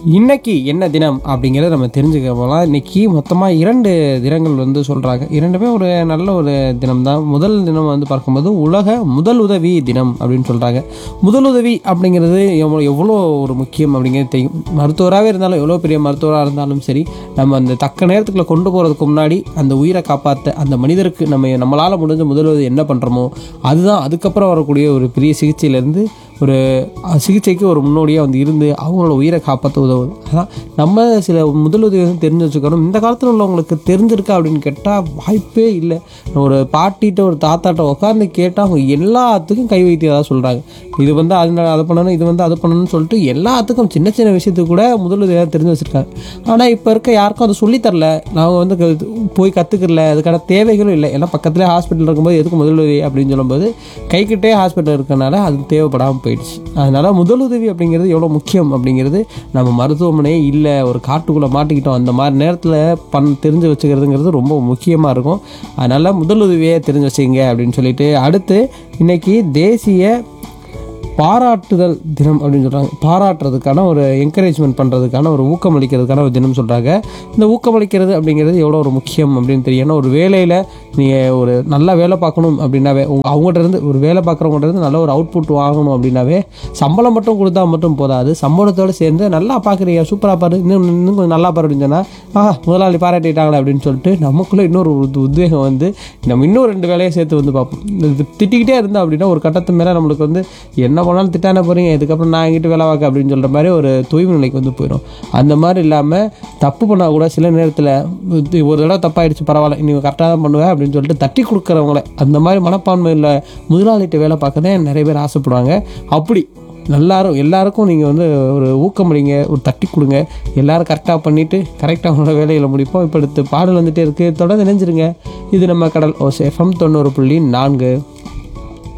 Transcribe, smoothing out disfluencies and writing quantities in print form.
இன்னைக்கு என்ன தினம் அப்படிங்கிறத நம்ம தெரிஞ்சுக்க போகலாம். இன்னைக்கு மொத்தமாக 2 தினங்கள் சொல்கிறாங்க. 2மே ஒரு நல்ல ஒரு தினம் தான். முதல் தினம் பார்க்கும்போது உலக முதலுதவி தினம் அப்படின்னு சொல்கிறாங்க. முதலுதவி அப்படிங்கிறது எவ்வளோ ஒரு முக்கியம் அப்படிங்கிறது தெரியும். மருத்துவராகவே இருந்தாலும், எவ்வளோ பெரிய மருத்துவராக இருந்தாலும் சரி, நம்ம அந்த தக்க நேரத்துக்குள்ள கொண்டு போகிறதுக்கு முன்னாடி அந்த உயிரை காப்பாற்ற அந்த மனிதருக்கு நம்மளால் முடிஞ்ச முதலுதவி என்ன பண்ணுறோமோ அதுதான் அதுக்கப்புறம் வரக்கூடிய ஒரு பெரிய சிகிச்சையிலேருந்து ஒரு சிகிச்சைக்கு ஒரு முன்னோடியாக இருந்து அவங்களோட உயிரை காப்பாற்ற உதவுது. அதான் நம்ம சில முதலுதவி தெரிஞ்சு வச்சுக்கணும். இந்த காலத்தில் உள்ளவங்களுக்கு தெரிஞ்சிருக்கா அப்படின்னு கேட்டால் வாய்ப்பே இல்லை. ஒரு பாட்டிகிட்ட ஒரு தாத்தாட்ட உட்காந்து கேட்டால் அவங்க எல்லாத்துக்கும் கை வைத்தியதாக சொல்கிறாங்க. இது அதனால அதை பண்ணணும், இது அதை பண்ணணும்னு சொல்லிட்டு எல்லாத்துக்கும் சின்ன சின்ன விஷயத்துக்கு கூட முதலுதவியாக தெரிஞ்சு வச்சுருக்காங்க. ஆனால் இப்போ இருக்க யாருக்கும் அதை சொல்லித்தரல. நாங்கள் போய் கற்றுக்கல, அதுக்கான தேவைகளும் இல்லை. எல்லாம் பக்கத்துலேயே ஹாஸ்பிட்டல் இருக்கும்போது எதுக்கு முதலுதவி அப்படின்னு சொல்லும்போது கைக்கிட்டே ஹாஸ்பிட்டல் இருக்கனால அது தேவைப்படாமல் போயிடுச்சு. அதனால் முதலுதவி அப்படிங்கிறது எவ்வளோ முக்கியம் அப்படிங்கிறது, நம்ம மருத்துவமனையே இல்லை, ஒரு காட்டுக்குள்ளே மாட்டிக்கிட்டோம், அந்த மாதிரி நேரத்தில் தெரிஞ்சு வச்சுக்கிறதுங்கிறது ரொம்ப முக்கியமாக இருக்கும். அதனால் முதலுதவியே தெரிஞ்சு வச்சுங்க அப்படின்னு சொல்லிட்டு, அடுத்து இன்னைக்கு தேசிய பாராட்டுதல் தினம் அப்படின்னு சொல்கிறாங்க. பாராட்டுறதுக்கான ஒரு என்கரேஜ்மெண்ட் பண்ணுறதுக்கான ஒரு ஊக்கமளிக்கிறதுக்கான ஒரு தினம் சொல்கிறாங்க. இந்த ஊக்கமளிக்கிறது அப்படிங்கிறது எவ்வளோ ஒரு முக்கியம் அப்படின்னு தெரியும். ஏன்னா ஒரு வேலையில் நீங்கள் ஒரு நல்லா வேலை பார்க்கணும் அப்படின்னாவே, அவங்கள்ட்ட இருந்து ஒரு வேலை பார்க்குறவங்கள்ட்ட இருந்து நல்ல ஒரு அவுட்புட் வாங்கணும் அப்படின்னாவே சம்பளம் மட்டும் கொடுத்தா மட்டும் போதாது. சம்பளத்தோடு சேர்ந்து நல்லா பார்க்குறீங்க, சூப்பராக பாரு, இன்னும் கொஞ்சம் நல்லா பாரு அப்படின்னு சொன்னால் முதலாளி பாராட்டிட்டாங்களே அப்படின்னு சொல்லிட்டு நமக்குள்ளே இன்னொரு உத்வேகம் நம்ம இன்னும் 2 வேலையை சேர்த்து பார்ப்போம். திட்டிக்கிட்டே இருந்தோம் அப்படின்னா ஒரு கட்டத்து மேலே நம்மளுக்கு என்ன போனாலும் திட்டான போகிறீங்க, இதுக்கப்புறம் நான் எங்கிட்ட வேலை பார்க்க அப்படின்னு சொல்கிற மாதிரி ஒரு தூய்மை நிலைக்கு போயிடும். அந்த மாதிரி இல்லாமல் தப்பு பண்ணால் கூட சில நேரத்தில் ஒரு தடவை தப்பாயிடுச்சு, பரவாயில்ல, நீங்கள் கரெக்டாக தான் பண்ணுவேன் அப்படின்னு சொல்லிட்டு தட்டி கொடுக்குறவங்கள, அந்த மாதிரி மனப்பான்மையில் முதலாளிகிட்ட வேலை பார்க்க தான் நிறைய பேர் ஆசைப்படுவாங்க. அப்படி எல்லாருக்கும் நீங்கள் ஒரு ஊக்கமளிங்க, ஒரு தட்டி கொடுங்க. எல்லோரும் கரெக்டாக பண்ணிவிட்டு கரெக்டாக அவங்களோட வேலைகளை முடிப்போம். இப்போ அடுத்து பாடல் இருக்குது, தொடர்ந்து நினைஞ்சிருங்க. இது நம்ம கடல் ஓசை FM 90.4.